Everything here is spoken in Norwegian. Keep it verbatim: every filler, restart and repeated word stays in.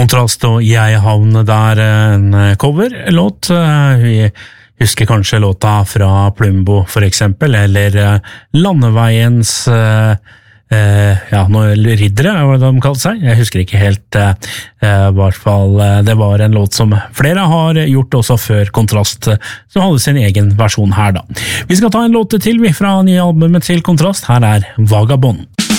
Kontrast og Jeg havner der, en coverlåt. Vi husker kanskje låta fra Plumbo for eksempel, eller Landeveiens Uh, ja, noe riddere, hva de kalte seg, jeg husker ikke helt, uh, uh, i hvert fall, uh, det var en låt som flere har gjort også før Kontrast, uh, som hadde sin egen versjon her da. Vi skal ta en låt til vi fra nye albumet til Kontrast, her er Vagabond.